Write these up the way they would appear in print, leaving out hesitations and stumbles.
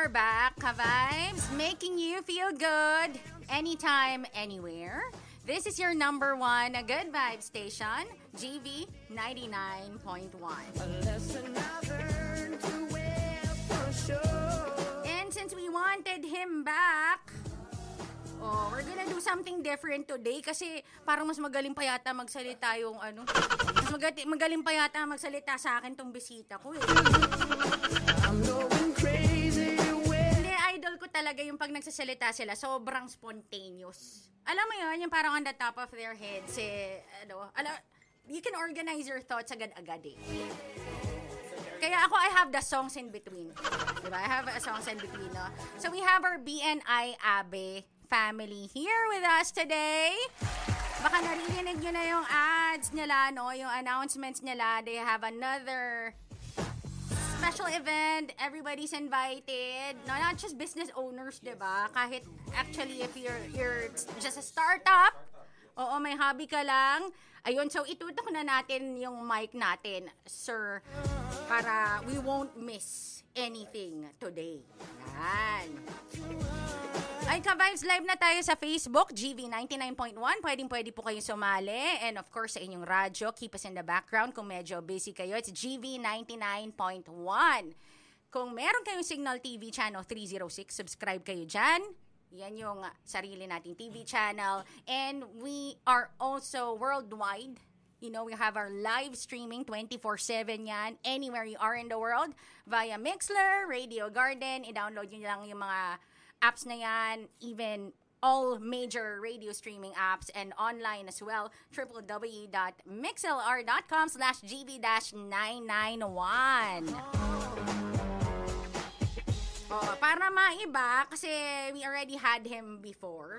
are back, Ka-Vibes, making you feel good anytime, anywhere. This is your number one good vibe station, GV 99.1. And since we wanted him back, we're gonna do something different today kasi parang mas magaling pa yata magsalita yung mas magaling pa yata magsalita sa akin tong bisita ko eh. Hindi, idol ko talaga yung pag nagsasalita sila, sobrang spontaneous. Alam mo yun, yung parang on the top of their heads you can organize your thoughts agad-agad eh. Kaya ako, I have the songs in between. Diba? I have songs in between, no? So we have our BNI Abe family here with us today. Baka narinig nyo na yung ads nila, no? Yung announcements nila. They have another special event. Everybody's invited. No, not just business owners, diba? Kahit actually if you're just a startup, may hobby ka lang. Ayun, so itutok na natin yung mic natin, sir, para we won't miss anything today. Yan. Ay, Ka-Vibes, live na tayo sa Facebook, GV 99.1. Pwede po kayong sumali. And of course, sa inyong radyo, keep us in the background. Kung medyo busy kayo, it's GV 99.1. Kung meron kayong Signal TV Channel 306, subscribe kayo dyan. Yan yung sarili nating TV channel. And we are also worldwide. You know, we have our live streaming 24/7 yan. Anywhere you are in the world. Via Mixler, Radio Garden. I-download nyo lang yung mga apps na yan, even all major radio streaming apps and online as well, www.mixlr.com/gv-991. Para maiba, kasi we already had him before.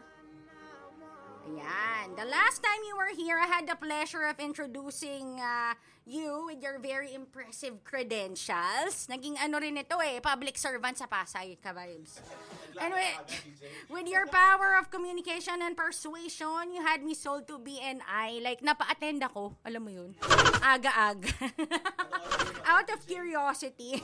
Ayan. The last time you were here, I had the pleasure of introducing you with your very impressive credentials. Naging rin ito public servant sa Pasay, Ka-Vibes. And with your power of communication and persuasion, you had me sold to BNI. Like, napa-attend ako. Alam mo yun? Aga-aga. Out of curiosity.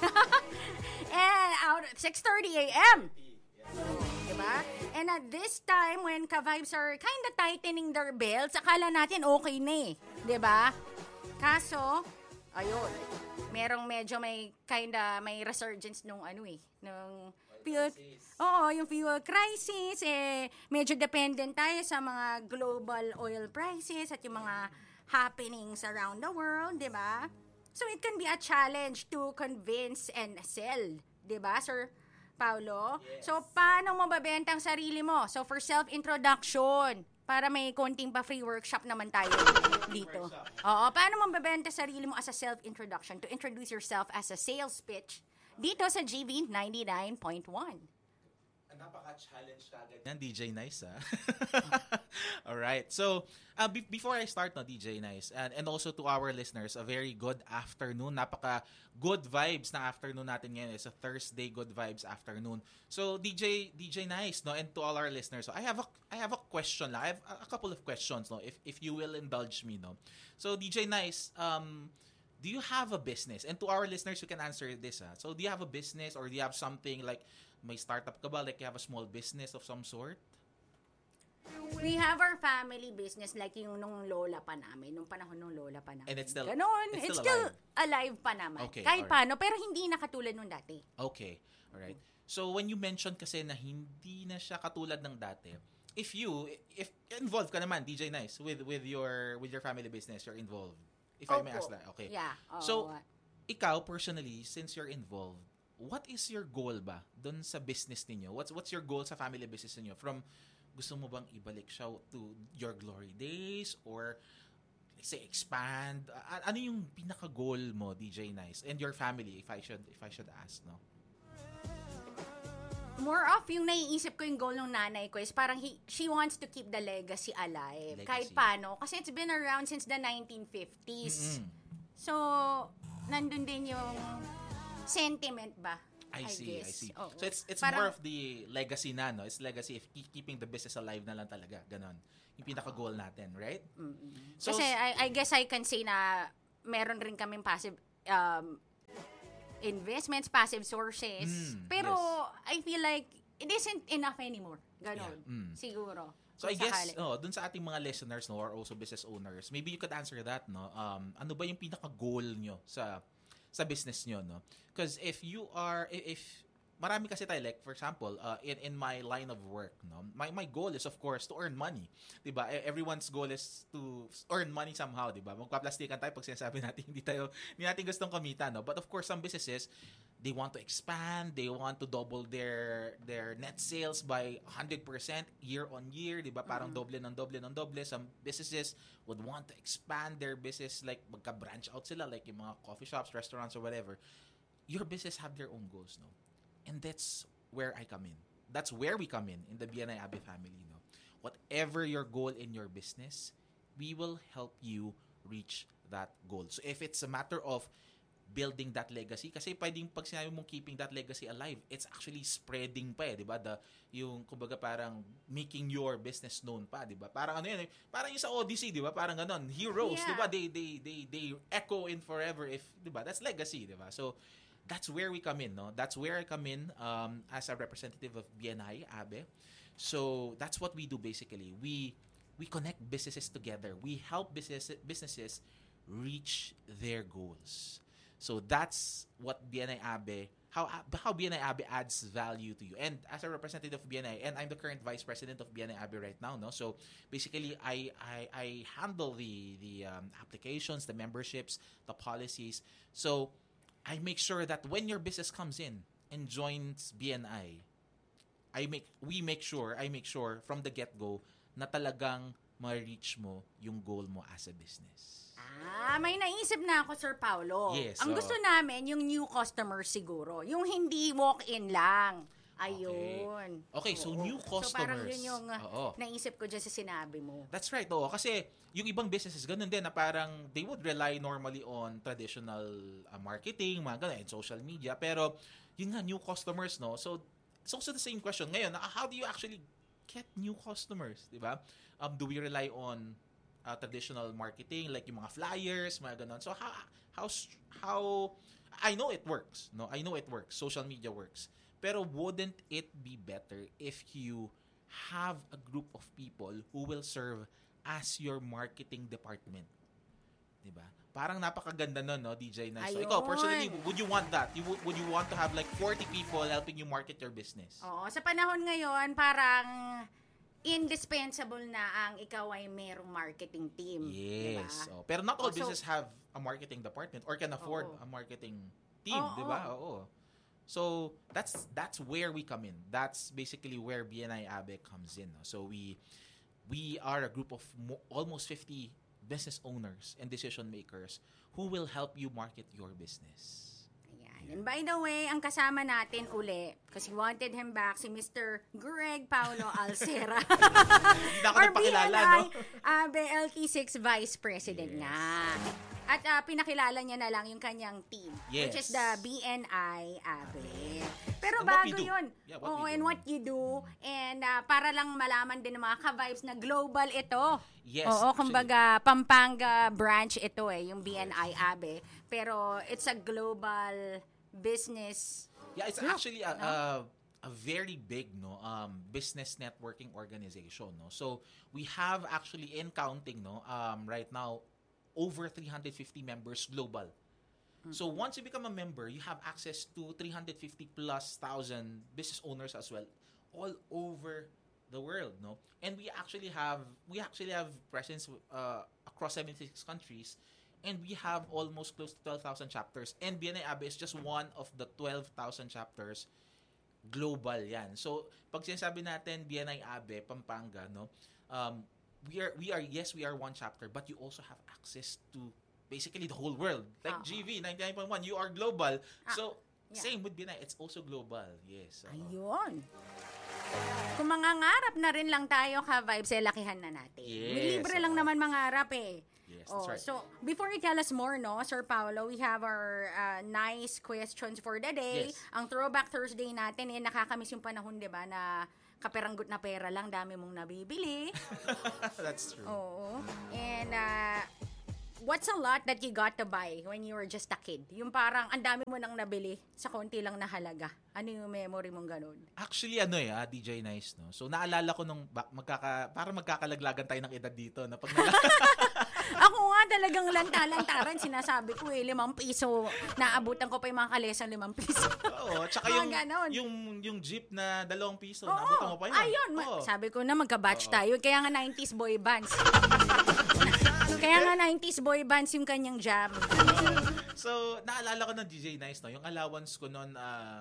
And out at 6:30 a.m. Diba? And at this time, when Ka-Vibes are kind of tightening their belts, akala natin okay na eh. Diba? Kaso, ayun, merong medyo may resurgence nung nung fuel, yung fuel crisis, medyo dependent tayo sa mga global oil prices at yung mga happenings around the world, diba? So, it can be a challenge to convince and sell, diba, Sir Paulo? Yes. So, paano mo babenta ang sarili mo? So, for self-introduction, para may konting pa free workshop naman tayo dito. Paano mo babenta sarili mo as a self-introduction to introduce yourself as a sales pitch dito sa GV 99.1? Napaka-challenge kagad yan, DJ Nice, ha? Alright. So, before I start, DJ Nice, and also to our listeners, a very good afternoon. Napaka-good vibes na afternoon natin ngayon. It's a Thursday good vibes afternoon. So, DJ Nice, no, and to all our listeners, so I have a question lang. I have a couple of questions, no, if you will indulge me, no. So, DJ Nice, do you have a business? And to our listeners, you can answer this, ha? So, do you have a business or do you have something like may startup ka ba? Like you have a small business of some sort? We have our family business like yung nung lola pa namin, nung panahon nung lola pa namin. And it's still alive pa naman. Okay, kahit paano, pero hindi na katulad nung dati. Okay, alright. So when you mentioned kasi na hindi na siya katulad ng dati, if involved ka naman, DJ Nice, with your family business, you're involved. If I may ask that. Okay. Yeah. So, ikaw personally, since you're involved, what is your goal ba doon sa business ninyo? What's your goal sa family business ninyo? From gusto mo bang ibalik siya to your glory days or let's say expand? Ano yung pinaka goal mo, DJ Nice, and your family if I should ask, no? More of yung naiisip ko yung goal ng nanay ko is parang she wants to keep the legacy alive. Kahit paano. Kasi it's been around since the 1950s. Mm-hmm. So, nandun din yung sentiment ba? I see. Oo. So it's parang, more of the legacy na, no? It's legacy of keeping the business alive na lang talaga. Ganon. Yung pinaka-goal natin, right? Mm-hmm. So, kasi I guess I can say na meron rin kaming passive investments, passive sources. Pero I feel like it isn't enough anymore. Ganon. Siguro. So I guess, dun sa ating mga listeners, no, or also business owners, maybe you could answer that, no? Ano ba yung pinaka-goal nyo sa business nyo, no? Because if marami kasi tayo, like for example, in my line of work, no, my goal is of course to earn money, 'di ba? Everyone's goal is to earn money somehow, 'di ba? Magpaplastikan tayo pag sinasabi natin hindi natin gustong kumita, no. But of course some businesses, they want to expand, they want to double their net sales by 100% year on year, 'di ba? Parang doble ng doble. Some businesses would want to expand their business, like magka-branch out sila, like yung mga coffee shops, restaurants or whatever. Your business have their own goals, no? And that's where I come in. That's where we come in the BNI Abe family, no? Whatever your goal in your business, we will help you reach that goal. So if it's a matter of building that legacy, kasi pwedeng pag sinabi mong keeping that legacy alive, it's actually spreading pa, di ba? Yung kumbaga parang making your business known pa, di ba? Parang ano yun, parang yung sa Odyssey, di ba? Parang ganon, heroes, di ba? They echo in forever, if, di ba? That's legacy, di ba? So that's where we come in, no? That's where I come in as a representative of BNI Abe. So that's what we do basically. We connect businesses together. We help businesses reach their goals. So that's what BNI Abe, how BNI Abe adds value to you. And as a representative of BNI, and I'm the current vice president of BNI Abe right now, no? So basically I handle the applications, the memberships, the policies. So I make sure that when your business comes in and joins BNI, I make sure from the get-go na talagang ma-reach mo yung goal mo as a business. May naisip na ako, Sir Paulo. Yes. Ang gusto namin, yung new customers siguro. Yung hindi walk-in lang. Ayun. Okay, so new customers. So parang yun yung naisip ko dyan sa sinabi mo. That's right, kasi yung ibang businesses, ganun din na parang they would rely normally on traditional marketing, mga ganun, and social media. Pero yun nga, new customers, no? So it's also the same question. Ngayon, how do you actually get new customers, di ba? Do we rely on traditional marketing, like yung mga flyers, mga ganun? So how I know it works, no? I know it works. Social media works. Pero wouldn't it be better if you have a group of people who will serve as your marketing department? Diba? Parang napakaganda nun, no, DJ Nice. So, ikaw, personally, would you want that? Would you want to have like 40 people helping you market your business? Oo. Sa panahon ngayon, parang indispensable na ang ikaw ay merong marketing team. Yes. Diba? Pero not all businesses have a marketing department or can afford a marketing team, diba? Oo. So that's where we come in. That's basically where BNI Abe comes in. So we are a group of almost 50 business owners and decision makers who will help you market your business. And by the way, ang kasama natin uli, kasi wanted him back, si Mr. Greg Paulo Alcera. Hindi na ako nagpakilala, no? Abe LT6 Vice President nga. At pinakilala niya na lang yung kanyang team, which is the BNI Abe. Pero And bago yun, and what you do, and para lang malaman din ng mga ka-vibes na global ito. Yes, kumbaga Pampanga branch ito yung BNI Abe. Pero it's a global business. Yeah, it's actually a very big business networking organization, no. So we have actually in counting right now over 350 members global. Mm-hmm. So once you become a member, you have access to 350 plus thousand business owners as well, all over the world, no. And we actually have presence across 76 countries. And we have almost close to 12,000 chapters. And BNI Abe is just one of the 12,000 chapters. Global yan. So, pag sinasabi natin BNI Abe, Pampanga, no? We are one chapter, but you also have access to basically the whole world. Like GV 99.1, you are global. So, same with BNI, it's also global. Yes. Ayun. Kung mangangarap na rin lang tayo ka-vibes, lakihan na natin. Yes. Libre lang naman mangarap Yes, that's right. So, before you tell us more, Sir Paulo, we have our nice questions for the day. Yes. Ang Throwback Thursday natin, nakakamiss yung panahon, di ba, na kaperanggot na pera lang, dami mong nabibili. That's true. Oo. And, what's a lot that you got to buy when you were just a kid? Yung parang ang dami mo nang nabili sa konti lang na halaga. Ano yung memory mong ganun? Actually, DJ Nice, no? So, naalala ko nung para magkakalaglagan tayo ng edad dito. Na pag Ako nga talagang lantaran, sinasabi ko 5 piso. Naabutan ko pa yung mga kalesang 5 piso. Oo, tsaka yung jeep na 2 piso. Oo, naabutan mo pa yun. Ayun, sabi ko na magka-batch tayo. Kaya nga 90s boy bands. Kaya nga 90s boy bands yung kanyang jam. So, naalala ko ng DJ Nice, no? Yung allowance ko noon,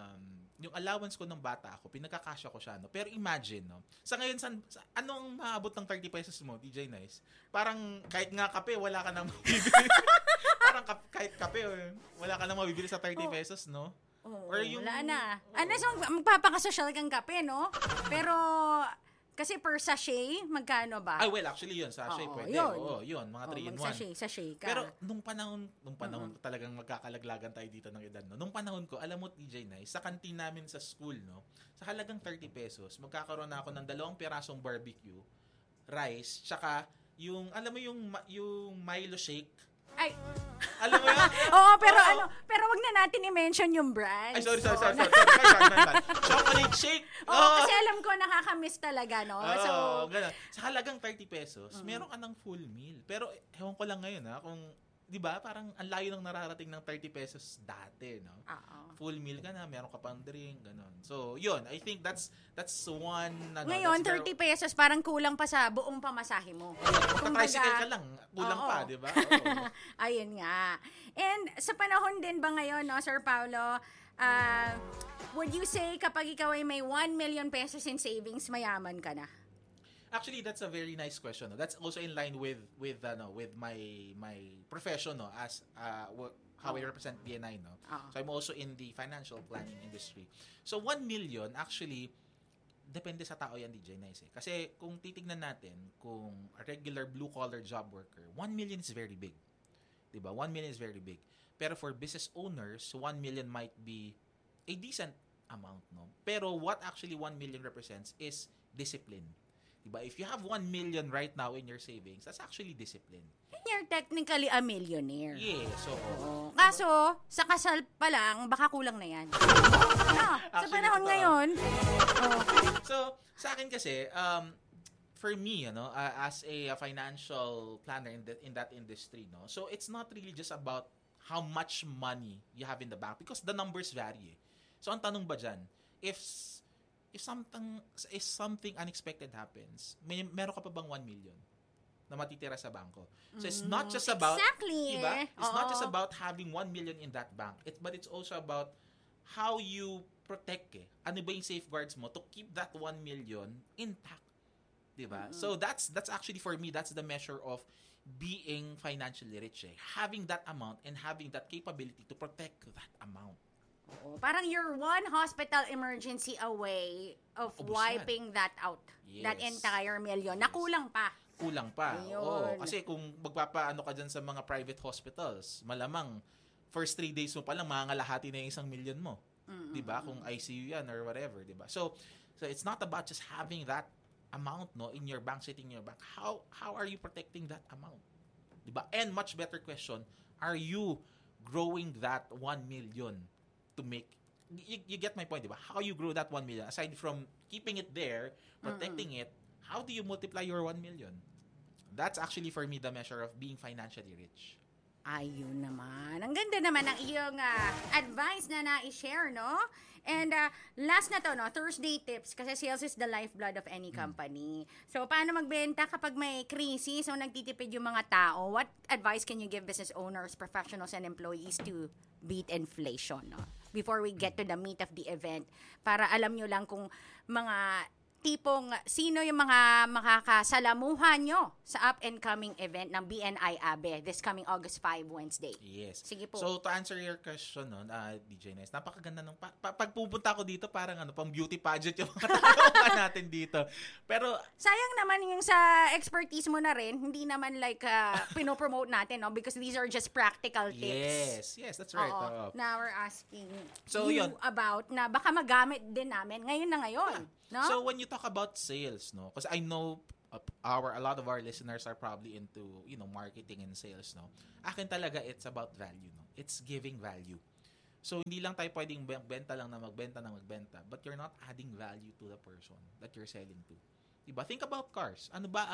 nung bata ako, pinagkakasya ko siya, no? Pero imagine, no? Sa ngayon, anong maabot ng 30 pesos mo, DJ Nice? Parang kahit nga kape, wala ka nang mabibili. Parang kahit kape, wala ka nang mabibili sa 30 pesos, no? Or wala na. So, magpapakasosyal kang kape, no? Pero, kasi per sachet, magkano ba? Well, actually yun, sachet pwede. Yun, mga 3-in-1. Sachet ka. Pero nung panahon talagang magkakalaglagan tayo dito ng edad, no? Nung panahon ko, alam mo, DJ Nice, sa kantin namin sa school, no? Sa halagang 30 pesos, magkakaroon na ako ng 2 pirasong barbecue, rice, tsaka yung, alam mo yung Milo shake. Ay. Alam mo yan? Oo, pero wag na natin i-mention yung brand. Ay, sorry. Chocolate shake. Kasi alam ko nakaka-miss talaga, no? So, ganun. Sa halagang 30 pesos, meron ka ng full meal. Pero, ewan ko lang ngayon, kung, di ba, parang ang layo ng nararating ng 30 pesos dati, no? Full meal ka na, meron ka pang drink, ganun. So, yun, I think that's one. Ngayon, 30 pesos, parang kulang pa sa buong pamasahe mo. Tricycle ka lang, kulang pa, di ba? Ayun nga. And sa panahon din ba ngayon, no, Sir Paulo, would you say kapag ikaw ay may 1 million pesos in savings, mayaman ka na? Actually, that's a very nice question. No? That's also in line with my profession, no, as how I represent BNI, no. So I'm also in the financial planning industry. So 1 million actually depende sa tao yan, DJ Nice. Kasi kung titignan natin, kung a regular blue-collar job worker, 1 million is very big. Diba? 1 million is very big. Pero for business owners, 1 million might be a decent amount, no? Pero what actually 1 million represents is discipline. Diba? If you have 1 million right now in your savings, that's actually discipline. You're technically a millionaire. Yeah, so... Kaso, sa kasal pa lang, baka kulang na yan. Sa panahon ngayon. So, sa akin kasi, for me, as a financial planner in that industry, no, so it's not really just about how much money you have in the bank because the numbers vary. So, ang tanong ba dyan, if something unexpected happens, meron ka pa bang 1 million na matitira sa bangko? So it's not just about diba? It's not just about having 1 million in that bank. But it's also about how you protect ano ba yung safeguards mo to keep that 1 million intact. Diba? So that's actually for me, that's the measure of being financially rich. Having that amount and having that capability to protect that amount. Parang you're one hospital emergency away of wiping that out. Yes. That entire million. Nakulang pa. Kulang pa. Oo. Kasi kung magpapaano ka dyan sa mga private hospitals, malamang first 3 days mo pa lang, mangangalahati na yung 1 million mo. Diba? Kung ICU yan or whatever. Diba? So it's not about just having that amount in your bank, sitting in your bank. How are you protecting that amount? Diba? And much better question, are you growing that 1 million to make, you get my point, diba? How you grow that 1 million, aside from keeping it there, protecting it, how do you multiply your 1 million? That's actually for me the measure of being financially rich. Ayun naman. Ang ganda naman ng iyong advice na na-share, no? And last na to, no? Thursday tips, kasi sales is the lifeblood of any company. So, paano magbenta kapag may krisis o nagtitipid yung mga tao? What advice can you give business owners, professionals, and employees to beat inflation, no? Before we get to the meat of the event, para alam nyo lang kung mga tipong sino yung mga makakasalamuhan nyo sa up-and-coming event ng BNI Abe this coming August 5, Wednesday. Yes. Sige po. So, to answer your question, DJ Nice, napakaganda nung pag pupunta ko dito, parang pang beauty pageant yung mga tanungan natin dito. Pero, sayang naman yung sa expertise mo na rin, hindi naman like pinopromote natin, no? Because these are just practical tips. Yes, that's right. Now we're asking you about na baka magamit din namin ngayon na ngayon. No? So when you talk about sales, no, because I know a lot of our listeners are probably into, marketing and sales, no? Akin talaga, it's about value, no? It's giving value. So, hindi lang tayo pwedeng benta lang na magbenta, but you're not adding value to the person that you're selling to. Diba? Think about cars. Ano ba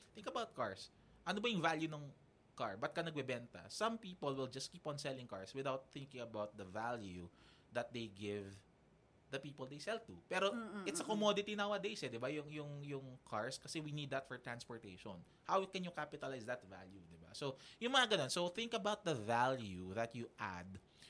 yung value ng car? Ba't ka nagbebenta? Some people will just keep on selling cars without thinking about the value that they give the people they sell to. Pero it's a commodity nowadays, eh, 'di ba? Yung cars, kasi we need that for transportation. How can you capitalize that value, 'di ba? So, yung mga ganun. So, think about the value that you add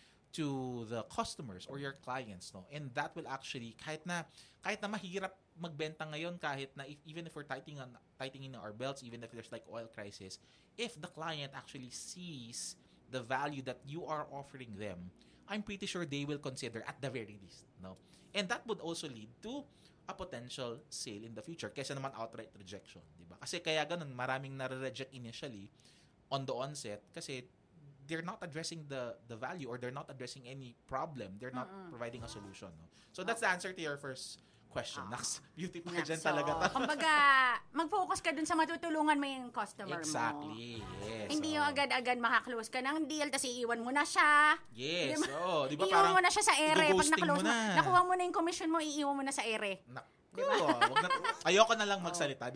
to the customers or your clients, no? And that will actually, kahit na mahirap magbenta ngayon, kahit na even if we're tightening our belts, even if there's like oil crisis, if the client actually sees the value that you are offering them, I'm pretty sure they will consider at the very least, no? And that would also lead to a potential sale in the future kaysa naman outright rejection, di ba? Kasi kaya ganun, maraming nare-reject initially on the onset kasi they're not addressing the value, or they're not addressing any problem. They're not providing a solution, no? So that's the answer to your first question. Next, beauty pageant talaga to. Kumbaga, mag-focus ka dun sa matutulungan mo yung customer mo. Exactly, yes. Hindi yung agad-agad makaklose ka ng deal, tapos iiwan mo na siya. Yes, diba? di ba iiwan mo na siya sa ere. Pag naklose mo, na. nakuha mo na yung commission mo, iiwan mo na sa ere. Diba? Ayoko na lang magsalita.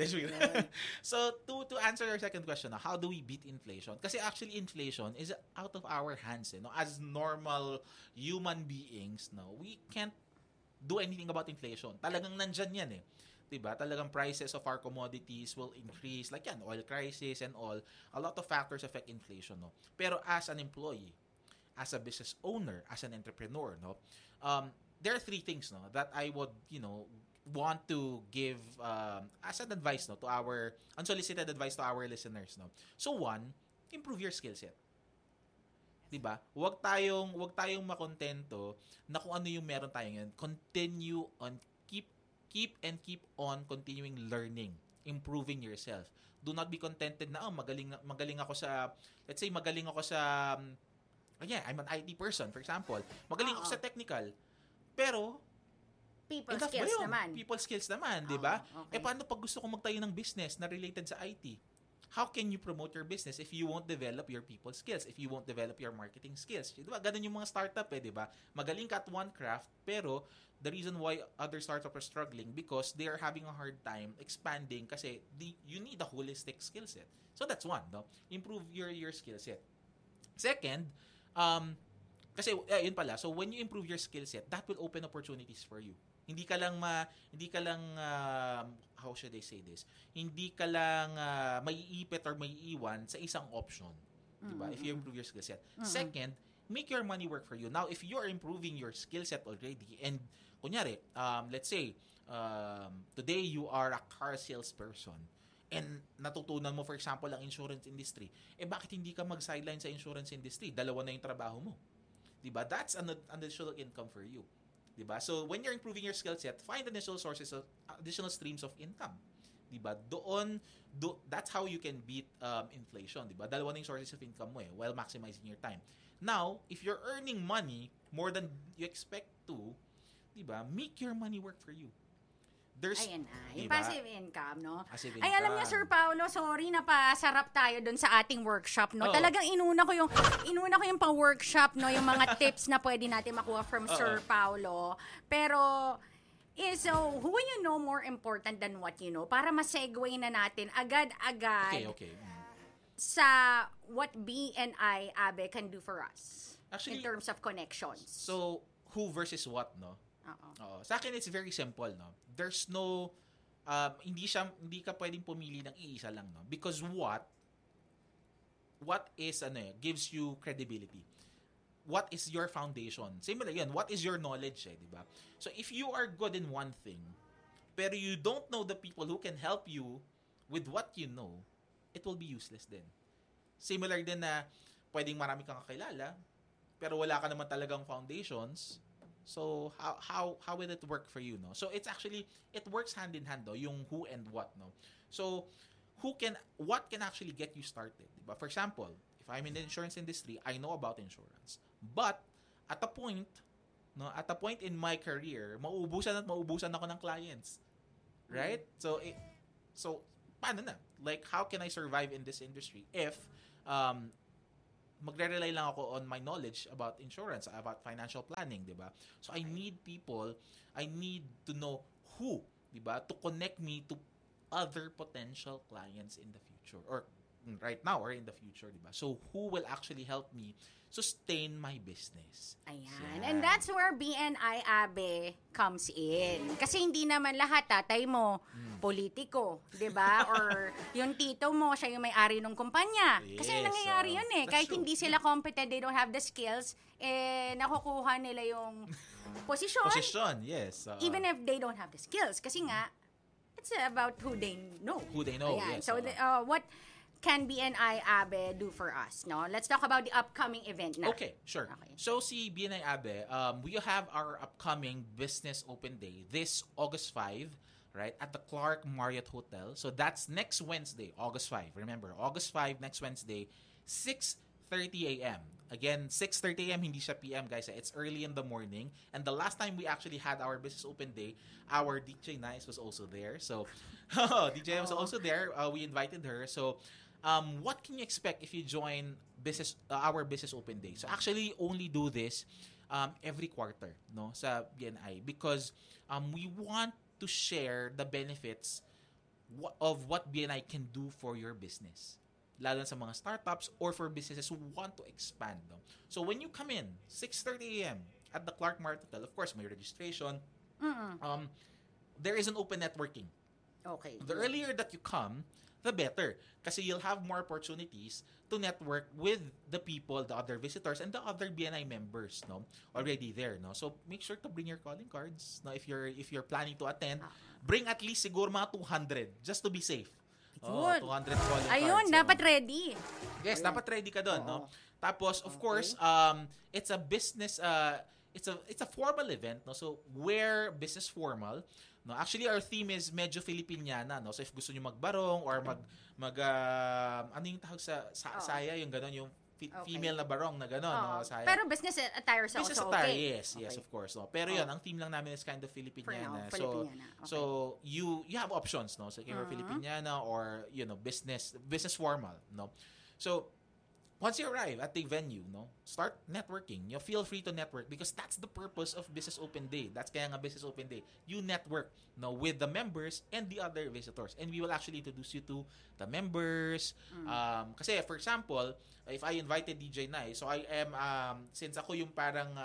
So, to answer your second question, how do we beat inflation? Kasi actually, inflation is out of our hands. No? As normal human beings, no, we can't do anything about inflation. Talagang nandyan yan eh. Diba? Talagang prices of our commodities will increase. Like yan, oil crisis and all. A lot of factors affect inflation. No? Pero as an employee, as a business owner, as an entrepreneur, no, there are three things, no, that I would, want to give as an advice, no, to our unsolicited advice to our listeners, no. So one, improve your skill set. 'Di ba? Huwag tayong makontento na kung ano yung meron tayo ngayon. Continue on keep on continuing learning, improving yourself. Do not be contented na magaling ako sa, let's say magaling ako sa I'm an IT person, for example. Magaling ako sa technical. Pero people skills naman, 'di ba? Okay. Paano pag gusto kong magtayo ng business na related sa IT? How can you promote your business if you won't develop your people skills, if you won't develop your marketing skills? Diba? Ganun yung mga startup diba? Magaling ka at one craft, pero the reason why other startups are struggling because they are having a hard time expanding kasi you need a holistic skill set. So that's one, no? Improve your skill set. Second, kasi yun pala, so when you improve your skill set, that will open opportunities for you. Hindi ka lang how should I say this? Hindi ka lang maiipit or maiiwan sa isang option. Diba? If you improve your skill set. Second, make your money work for you. Now, if you are improving your skill set already and kunyari, let's say today you are a car salesperson and natutunan mo, for example, ang insurance industry, bakit hindi ka mag-sideline sa insurance industry? Dalawa na yung trabaho mo. Diba? That's an additional income for you. Diba? So, when you're improving your skill set, find additional sources of additional streams of income. Diba? That's how you can beat inflation. Diba? Dalawa na yung sources of income mo while maximizing your time. Now, if you're earning money more than you expect to, diba? Make your money work for you. Ayan na. Yung diba? passive income, no? Passive Ay, alam niya, Sir Paulo, sorry, napasarap tayo dun sa ating workshop, no? Oo. Talagang inuna ko yung pang-workshop, no? Yung mga tips na pwede natin makuha from Sir Paulo. Pero, so, who you know more important than what you know? Para ma-segue na natin agad-agad Okay. sa what B&I, Abe, can do for us. Actually, in terms of connections. So, who versus what, no? Oo. Sa akin, it's very simple, no? There's no, hindi ka pwedeng pumili ng iisa lang, no? Because what is, gives you credibility. What is your foundation? Similar yan, what is your knowledge, di ba? So, if you are good in one thing, pero you don't know the people who can help you with what you know, it will be useless din. Similar din na, pwedeng marami kang kakilala, pero wala ka naman talagang foundations. So, how will it work for you, no? So, it works hand in hand, no? Yung who and what, no? So, what can actually get you started, diba? For example, if I'm in the insurance industry, I know about insurance. But, at a point in my career, mauubusan ako ng clients. Right? So, paano na? Like, how can I survive in this industry if magre-rely lang ako on my knowledge about insurance, about financial planning, di ba? So, I need people, I need to know who, di ba, to connect me to other potential clients in the future or right now or in the future, di ba? So, who will actually help me sustain my business? Ayan. And that's where BNI Abe comes in. Kasi hindi naman lahat tatay mo politiko, 'di ba? Or yung tito mo, siya yung may-ari ng kumpanya. Kasi Yes, nangyayari yun eh. Kahit true. hindi sila competent, they don't have the skills, nakukuha nila yung posisyon. Yes. Even if they don't have the skills. Kasi nga, it's about who they know. Who they know, Ayan. yes. So, what can BNI Abe do for us? No, let's talk about the upcoming event na. Okay, sure. Okay. So, si BNI Abe, we have our upcoming Business Open Day this August 5, right, at the Clark Marriott Hotel. So, that's next Wednesday, August 5. Remember, August 5, next Wednesday, 6:30 a.m. Again, 6:30 a.m., hindi siya PM, guys. It's early in the morning. And the last time we actually had our Business Open Day, our DJ Nice was also there. So, DJ was also there. We invited her. So, what can you expect if you join our Business Open Day? So, actually, only do this every quarter, no, sa BNI, because we want to share the benefits of what BNI can do for your business, lalo na sa mga startups or for businesses who want to expand. No? So, when you come in, 6:30 a.m. at the Clark Marriott Hotel, of course, may registration. There is an open networking. Okay. The earlier that you come, the better. Kasi you'll have more opportunities to network with the people, the other visitors, and the other BNI members, no, already there, no. So make sure to bring your calling cards, no, if you're planning to attend, bring at least siguro mga 200 just to be safe. Good. 200 calling Ayun, cards. dapat ready. Yes, dapat ready ka doon, no. Tapos of course, it's a business it's a formal event, no. So wear business formal. No, actually our theme is medyo Filipiniana, no. So if gusto niyo magbarong or ano yung tawag sa saya, yung gano'n, yung female na barong na gano'n, no, saya. Pero business attire sa Business also attire, okay. yes, of course, no. Pero yun, ang theme lang namin is kind of Filipiniana. Filipiniana. Okay. So you have options, no. So if you're Filipiniana or business formal, no. So once you arrive at the venue, no, start networking. You feel free to network because that's the purpose of Business Open Day. That's kaya nga Business Open Day. You network, no, with the members and the other visitors. And we will actually introduce you to the members. Kasi for example, if I invited DJ Nice, so I am since ako yung parang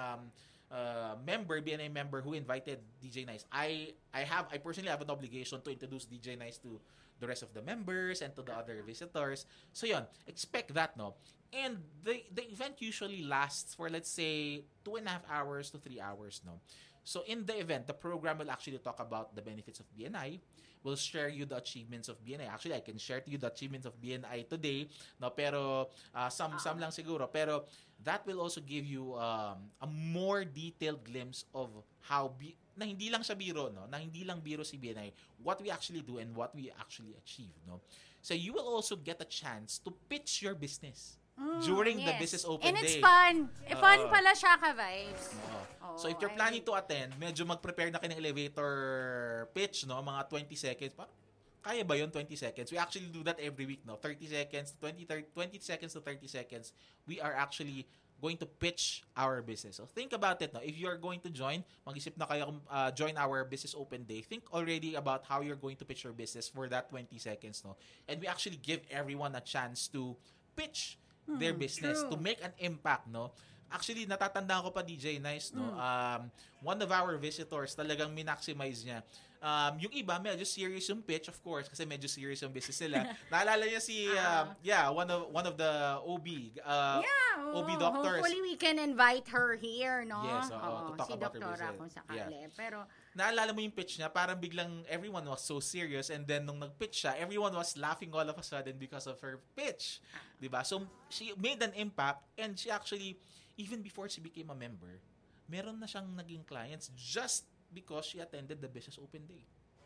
BNI member who invited DJ Nice, I personally have an obligation to introduce DJ Nice to the rest of the members and to the other visitors. So yun, expect that, no. And the event usually lasts for, let's say, 2.5 hours to 3 hours, no. So in the event, the program will actually talk about the benefits of BNI. We'll share you the achievements of BNI. Actually, I can share to you the achievements of BNI today, no, pero some lang siguro. Pero that will also give you a more detailed glimpse of how na hindi lang siya biro, no, na hindi lang biro si BNI, what we actually do and what we actually achieve, no. So you will also get a chance to pitch your business during the Business Open Day. And it's fun. Fun pala siya ka-vibes. So if you're planning to attend, medyo mag-prepare na kayo ng elevator pitch, no, mga 20 seconds. Kaya ba yun, 20 seconds? We actually do that every week, no? 20 seconds to 30 seconds. We are actually going to pitch our business. So think about it, no? If you are going to join, mag-isip na kayo join our Business Open Day. Think already about how you're going to pitch your business for that 20 seconds, no? And we actually give everyone a chance to pitch their business, to make an impact, no? Actually, natatandaan ko pa, DJ Nice, no? One of our visitors, talagang min-maximize niya. Yung iba, medyo serious yung pitch, of course, kasi medyo serious yung business nila. Naalala niya si, one of the OB, OB doctors. Hopefully we can invite her here, no? Yes, to talk si about her Doktora business. kung sakali. Yeah. Pero, naalala mo yung pitch niya, parang biglang everyone was so serious, and then nung nag-pitch siya, everyone was laughing all of a sudden because of her pitch. Diba? So, she made an impact, and she actually, even before she became a member, meron na siyang naging clients just because she attended the Business Open Day.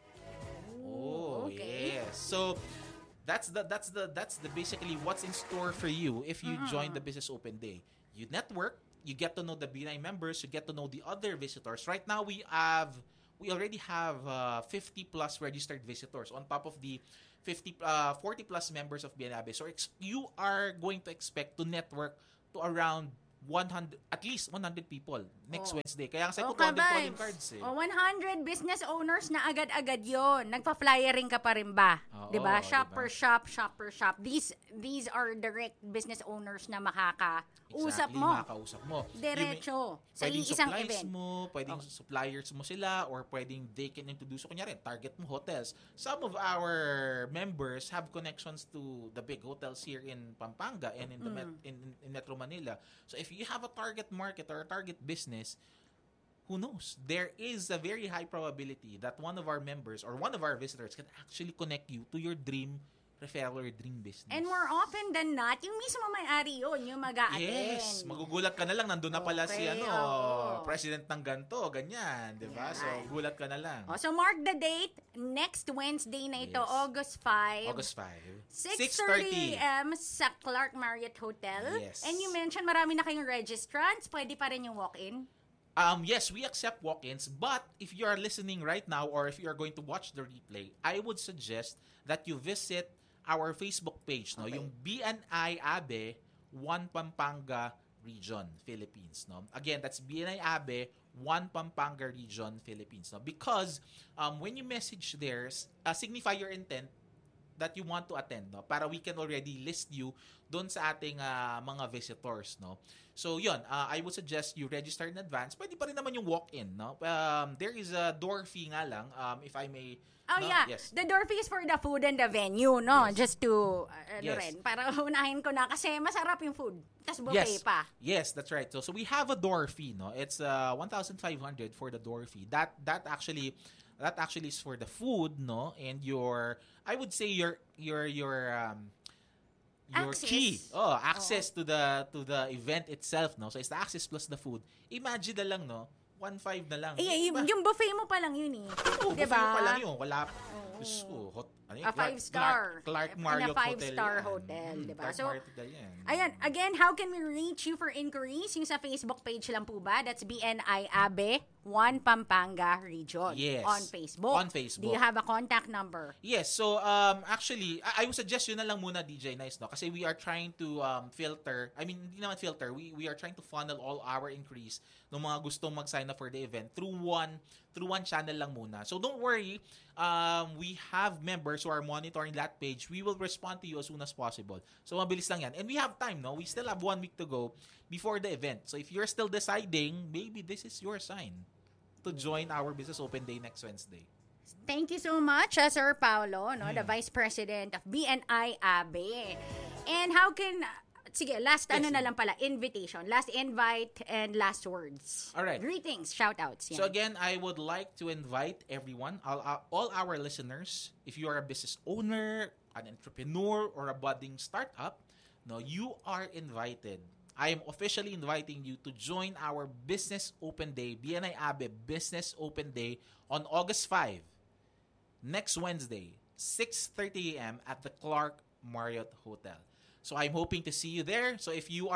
Okay. Yes. So, that's the basically what's in store for you if you join the Business Open Day. You network, you get to know the BNI members, you get to know the other visitors. Right now, we already have 50 plus registered visitors on top of the 40 plus members of BNAB. So you are going to expect to network to around 100, at least 100 people next Wednesday. Kaya kasi ko 200 calling cards 100 business owners na agad-agad yon. Nagpa-flyering ka pa rin ba? 'Di ba? Shop per shop, shop per shop. These are direct business owners na makakausap mo. Makakausap mo. Diretso sa isang event. Pwedeng suppliers mo sila, or pwedeng they can introduce. Kunyari, target mo hotels. Some of our members have connections to the big hotels here in Pampanga and in the in Metro Manila. So if you have a target market or a target business, who knows? There is a very high probability that one of our members or one of our visitors can actually connect you to your dream referral or dream business. And more often than not, yung mismo may-ari yun, yung mag-a-attend. Yes, magugulat ka na lang, nandun na pala si president ng ganto, ganyan, di ba? So, gulat ka na lang. So, mark the date, next Wednesday na ito, August 5. August 5. 6:30 a.m. sa Clark Marriott Hotel. Yes. And you mentioned marami na kayong registrants, pwede pa rin yung walk-in? Yes, we accept walk-ins, but if you are listening right now or if you are going to watch the replay, I would suggest that you visit our Facebook page, no, yung BNI Abe 1 Pampanga Region, Philippines, no. Again, that's BNI Abe 1 Pampanga Region, Philippines, no. Because when you message there, signify your intent that you want to attend, no, para we can already list you doon sa ating mga visitors, no. So yun, I would suggest you register in advance. Pwede pa rin naman yung walk-in, no. There is a door fee nga lang, if I may. Yes. The door fee is for the food and the venue, no? Yes. Just to, rin, para unahin ko na kasi masarap yung food. Tapos buffet pa. Yes, that's right. So we have a door fee, no? It's 1,500 for the door fee. That actually is for the food, no? And I would say your key. Access to the event itself, no? So it's the access plus the food. Imagine na lang, no? 1.5 na lang. Yung buffet mo pa lang yun eh. Diba? Buffet mo pa lang yun. Wala. A 5-star. Clark Marriott Hotel. A 5-star hotel. Diba? Clark Marriott Hotel yan. Ayan. Again, how can we reach you for inquiries? Yung sa Facebook page lang po ba? That's BNI Abe 1 Pampanga Region. Yes. On Facebook. Do you have a contact number? Yes. So, actually, I would suggest yun na lang muna, DJ Nice, no? Kasi we are trying to filter. I mean, hindi naman filter. We are trying to funnel all our inquiries ng mga gustong mag-sign up for the event through one channel lang muna. So, don't worry. We have members who are monitoring that page. We will respond to you as soon as possible. So, mabilis lang yan. And we have time, no? We still have 1 week to go before the event. So, if you're still deciding, maybe this is your sign to join our Business Open Day next Wednesday. Thank you so much, Sir Paulo, no, the Vice President of BNI Abe. And how can... Sige, last na lang pala, invitation. Last invite and last words. All right. Greetings, shout-outs. Yan. So again, I would like to invite everyone, all our listeners, if you are a business owner, an entrepreneur, or a budding startup, no, you are invited. I am officially inviting you to join our Business Open Day, BNI Abe Business Open Day on August 5, next Wednesday, 6:30 a.m. at the Clark Marriott Hotel. So I'm hoping to see you there. So if you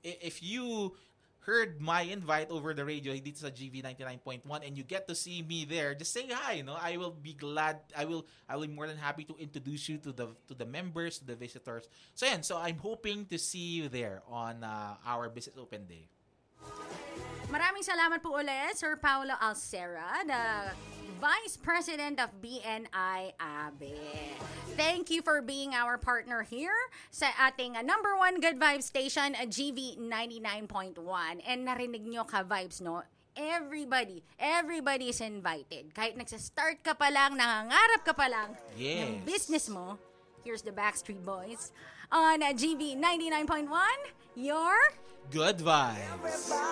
heard my invite over the radio dito sa GV 99.1 and you get to see me there, just say hi, no? I will be glad. I will be more than happy to introduce you to the members, to the visitors. So yan, so I'm hoping to see you there on our Business Open Day. Maraming salamat po ulit, Sir Paulo Alcera, the Vice President of BNI Abe. Thank you for being our partner here sa ating number 1 Good Vibes station, GV 99.1. And narinig nyo ka-vibes, no? Everybody is invited. Kahit nagsa-start ka pa lang, nangangarap ka pa lang ng business mo, here's the Backstreet Boys on GV 99.1, your Good Vibes.